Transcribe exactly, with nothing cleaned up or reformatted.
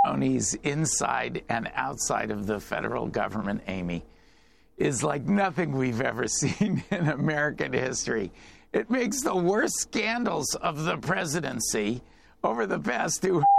testimonies inside and outside of the federal government, Amy, is like nothing we've ever seen in American history. It makes the worst scandals of the presidency over the past two